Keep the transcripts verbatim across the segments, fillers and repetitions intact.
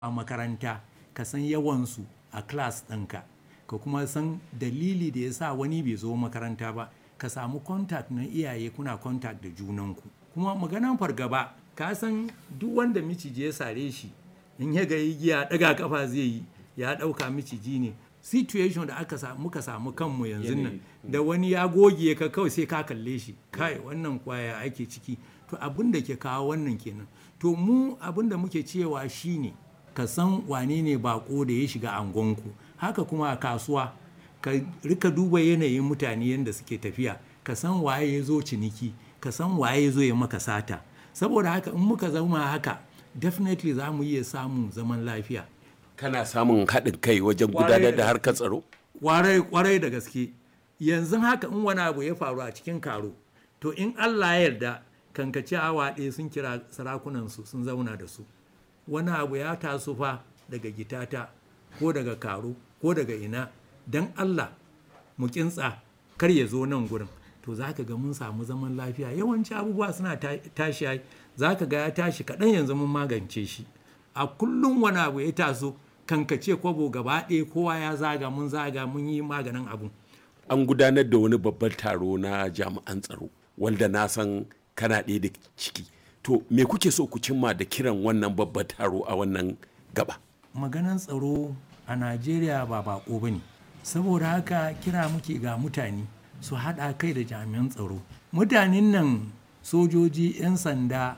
a makaranta ka san yawansu a class ɗinka, ka kuma san dalili da ya sa wani bai zo makaranta ba, ka samu contact na iyaye, kuna contact da junanku. Kuma maganan fargaba, ka san duk wanda miciji ya sare shi in ya ga igiya ɗaga kafa zai yi, ya ɗauka miciji ne. Situation da aka samu muka samu kanmu yanzu nan, da wani ya goge ka kawai sai ka kalle shi, kai wannan kwaya ake ciki. To abin da ke kawo wannan kenan. To mu abin da muke cewa shine ka san wane ne bako da ya shiga angonku. Haka kuma a kasuwa ka rika duba yanayin mutane yadda suke tafiya, ka san waye ya zo ciniki, ka san waye ya zo ya maka sata. Saboda haka in muka zama haka, definitely za mu iya samun zaman lafiya. Kana samun haɗin kai wajen gudanar da harkar tsaro? Kwarai da gaske. Yanzu haka in wani abu ya faru a cikin karo, to in Allah ya yarda kankace awa ɗaya sun kira sarakunansu sun zauna da su. Wani abu ya taso fa daga gitata ko daga karo ko daga ina, don Allah mu kintsa kar ya zo nan gurin. To za ka ga mun samu zaman lafiya. Yawanci abubuwa suna tashi, za ka ga ya tashi kaɗan yanzu mun magance shi. A kullum wani abu ya taso kankace kwabo gaba ɗaya kowa ya zaga mun zaga mun yi maganin abu. An gudanar da wani babban taro na jami'an tsaro wanda na san kana ɗaya da ciki. To me kuke so ku cimma da kiran wannan babban taro a wannan gaba? Maganan tsaro a Najeriya ba bako ba ne. Saboda haka kira muke ga mutane su haɗa kai da jami'an tsaro. Mutanen nan sojoji, 'yan sanda,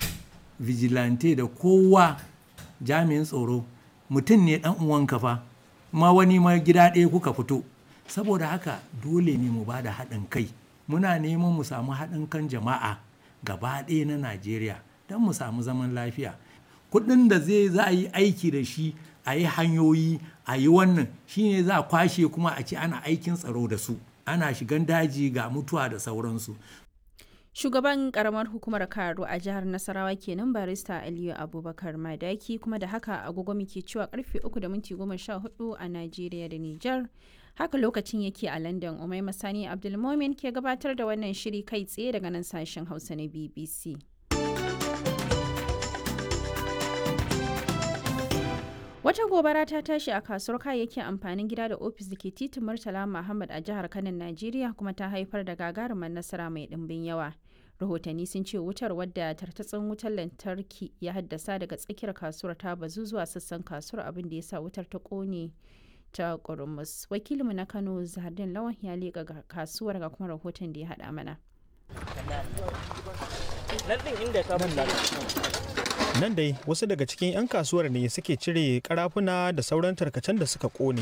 vigilante da kowa jami'in tsaro mutum ne ɗan uwanka fa, ma wani ma gida ɗaya kuka fito. Saboda haka dole ne mu ba da haɗin kai. Muna neman mu samu haɗin kan jama'a gaba ɗaya na Najeriya don mu samu zaman lafiya. Kuɗin da zai za a yi aiki da shi a yi hanyoyi a yi wannan shine za a kwashe kuma a ce ana aikin tsaro da su. Ana shigan daji ga mutuwa da sauransu. Shugaban karamar hukumar Karo a jihar Nasarawa kenan barista Aliyu Abubakar Madaki, kuma da haka agogo muke cewa karfe uku da minti goma sha hudu a Najeriya da Nijar. Haka lokacin yake a London. Umaima Sani Abdulmomin ke gabatar da wannan shiri kai tsaye daga nan sashen Hausa na B B C. Wata gobara ta tashi a kasuwar kayayyakin amfanin gida da ofis da ke titin Murtala Muhammad a jihar Kano, Najeriya, kuma ta haifar da gagarumar nasara mai ɗimbin yawa. Rahotanni sun ce wutar, wadda tartatsin wutar lantarki ya haddasa daga tsakiyar kasuwar, ta bazu zuwa sassan kasuwar, abin da ya sa wutar ta ƙone ta ƙurmus. Wakilinmu na Kano Zahardin Lawan ya leƙa kasuwar ga kuma rahoton da ya haɗa mana. Nan dai wasu daga cikin 'yan kasuwar ne suke cire karafuna da sauran tarkacen da suka kone.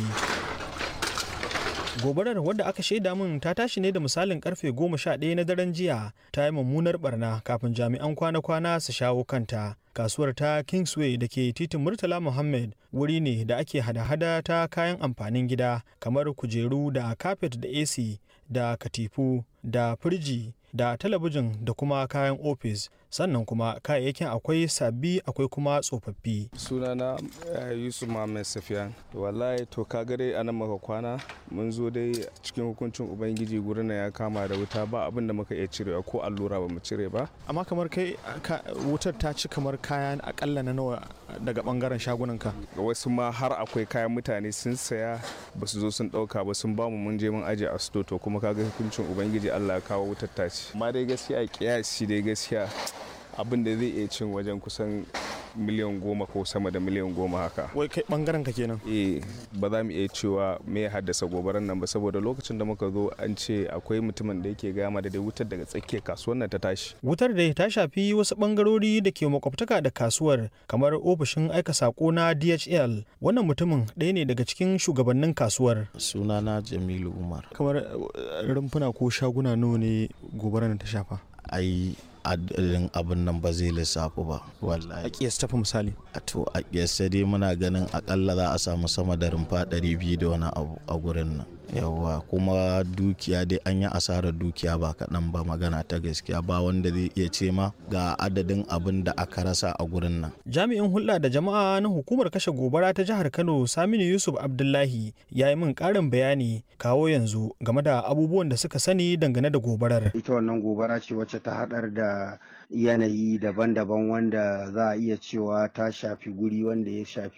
Gobarar, wadda aka shaida min ta tashi ne da misalin karfe goma sha ɗaya na daren jiya, ta yi mummunar barna kafin jami'an kwana-kwana su shawo kanta. Kasuwar ta Kingsway da ke titin Murtala Muhammad wuri ne da ake hada-hada ta kayan amfanin gida kamar kujeru da kafet da A C da katifu da firji da talabijin da kuma kayan ofis, sannan kuma kayayyakin akwai sabbi akwai kuma tsofaffi. Sunana uh, Yusuf Muhammad Safiyan. Wallahi to ka gare anan maka kwana mun zo dai cikin hukuncin ubangiji gurin na ya kama da wuta, ba abin da muka iya cirewa ko allura ba mu cire ba. Amma kamar kai wutar ta ci kamar kayan akalla na nawa daga bangaren shagunanka? Ga wasu ma har akwai kayan mutane sun saya ba su zo sun dauka ba, sun bamu mun je mun aje a sto, to kuma kaga hukuncin ubangiji Allah ya kawo wutar ta ci. Amma dai gaskiya kiyasi dai gaskiya abin da zai iya cin wajen kusan miliyan goma ko sama da miliyan goma haka. Wai kai bangaren ka kenan? Eh, ba za mu iya cewa me ya haddasa gobarar nan ba, saboda lokacin da muka zo an ce akwai mutumin da yake gama da dai wutar daga tsakiyar kasuwar nan ta tashi. Wutar da ta shafi wasu bangarori da ke makwabtaka da kasuwar, kamar ofishin aika sako na D H L. Wannan mutumin ɗaya ne daga cikin shugabannin kasuwar. Sunana Jamilu Umar. Kamar rumfuna ko shaguna nawa ne gobarar ta shafa? Ai adadin abin nan ba zai lissafu ba wallahi. A kiyasta fa misali? To a kiyasta dai muna ganin akalla za a samu sama da rumfa ɗari biyu da wani abu a gurin nan. Yawwa, kuma dukiya dai an yi asarar dukiya ba kaɗan ba, magana ta gaskiya ba wanda zai iya ce ma ga adadin abin da aka rasa a gurin nan. Jami'in hulɗa da jama'a na hukumar kashe gobara ta jihar Kano, Saminu Yusuf Abdullahi, ya yi min ƙarin bayani kawo yanzu game da abubuwan da suka sani dangane da gobarar. Ita wannan gobara ce wacce ta haɗar da yanayi daban-daban wanda za a iya cewa ta shafi guri wanda ya shafi